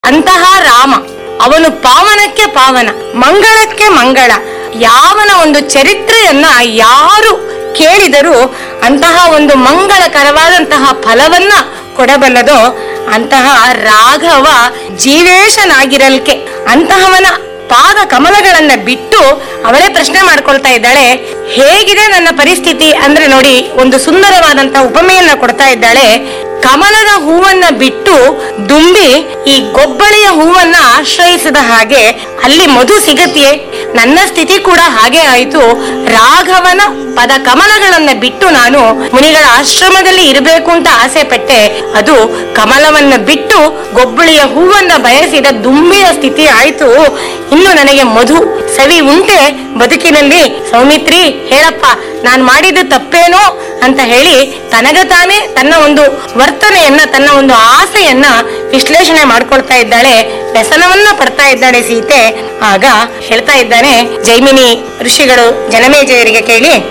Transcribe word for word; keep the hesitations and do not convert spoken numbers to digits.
ಅಂತಹ ರಾಮ ಅವನು ಪಾವನಕ್ಕೆ ಪಾವನ, ಮಂಗಳಕ್ಕೆ ಮಂಗಳ. ಯಾವನ ಒಂದು ಚರಿತ್ರೆಯನ್ನ ಯಾರು ಕೇಳಿದರೂ ಅಂತಹ ಒಂದು ಮಂಗಳಕರವಾದಂತಹ ಫಲವನ್ನ ಕೊಡಬಲ್ಲದೋ ಅಂತಹ ರಾಘವ ಜೀವೇಶನಾಗಿರಲ್ಕೆ. ಅಂತಹವನ ಪಾದ ಕಮಲಗಳನ್ನ ಬಿಟ್ಟು ಅವಳೇ ಪ್ರಶ್ನೆ ಮಾಡ್ಕೊಳ್ತಾ ಇದ್ದಾಳೆ, ಹೇಗಿದೆ ನನ್ನ ಪರಿಸ್ಥಿತಿ ಅಂದ್ರೆ ನೋಡಿ, ಒಂದು ಸುಂದರವಾದಂತಹ ಉಪಮೆಯನ್ನ ಕೊಡ್ತಾ ಇದ್ದಾಳೆ. ಕಮಲದ ಹೂವನ್ನ ಬಿಟ್ಟು ದುಂಬಿ ಈ ಗೊಬ್ಬಳಿಯ ಹೂವನ್ನ ಆಶ್ರಯಿಸಿದ ಹಾಗೆ ಅಲ್ಲಿ ಮಧು ಸಿಗತಿಯೇ, ನನ್ನ ಸ್ಥಿತಿ ಕೂಡ ಹಾಗೆ ಆಯಿತು. ರಾಘವನ ಪದ ಕಮಲಗಳನ್ನ ಬಿಟ್ಟು ನಾನು ಮುನಿಗಳ ಆಶ್ರಮದಲ್ಲಿ ಇರಬೇಕು ಅಂತ ಆಸೆ ಪಟ್ಟೆ, ಅದು ಕಮಲವನ್ನ ಬಿಟ್ಟು ಗೊಬ್ಬಳಿಯ ಹೂವನ್ನ ಬಯಸಿದ ದುಂಬಿಯ ಸ್ಥಿತಿ ಆಯ್ತು. ಇನ್ನು ನನಗೆ ಮಧು ಸವಿ ಉಂಟೆ ಬದುಕಿನಲ್ಲಿ? ಸೌಮಿತ್ರಿ ಹೇಳಪ್ಪ, ನಾನ್ ಮಾಡಿದ್ದು ತಪ್ಪೇನೋ ಅಂತ ಹೇಳಿ ತನಗ ತಾನೇ ತನ್ನ ಒಂದು ವರ್ತನೆಯನ್ನ, ತನ್ನ ಒಂದು ಆಸೆಯನ್ನ ವಿಶ್ಲೇಷಣೆ ಮಾಡ್ಕೊಳ್ತಾ ಇದ್ದಾಳೆ, ವ್ಯಸನವನ್ನ ಪಡ್ತಾ ಇದ್ದಾಳೆ ಸೀತೆ. ಆಗ ಹೇಳ್ತಾ ಇದ್ದಾನೆ ಜೈಮಿನಿ ಋಷಿಗಳು ಜನಮೇಜಯರಿಗೆ ಕೇಳಿ,